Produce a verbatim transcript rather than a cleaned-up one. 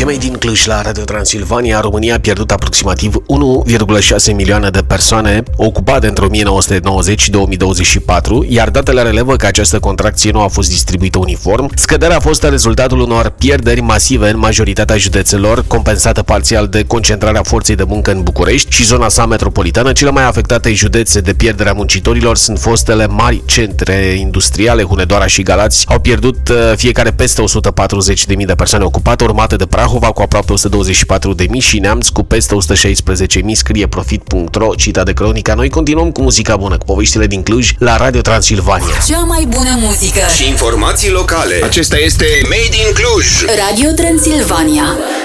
E mai din Cluj la Radio Transilvania. România a pierdut aproximativ unu virgulă șase milioane de persoane ocupate între o mie nouă sute nouăzeci și două mii douăzeci și patru, iar datele relevă că această contracție nu a fost distribuită uniform. Scăderea a fost rezultatul unor pierderi masive în majoritatea județelor, compensată parțial de concentrarea forței de muncă în București și zona sa metropolitană. Cele mai afectate județe de pierderea muncitorilor sunt fostele mari centre industriale, Hunedoara și Galați. Au pierdut fiecare peste o sută patruzeci de mii de persoane ocupate, urmate de Prahova cu aproape o sută douăzeci și patru de mii și Neamț cu peste o sută șaisprezece mii, scrie profit punct ro, citat de Cronica. Noi continuăm cu muzica bună, cu poveștile din Cluj la Radio Transilvania. Cea mai bună muzică și informații locale. Acesta este Made in Cluj. Radio Transilvania.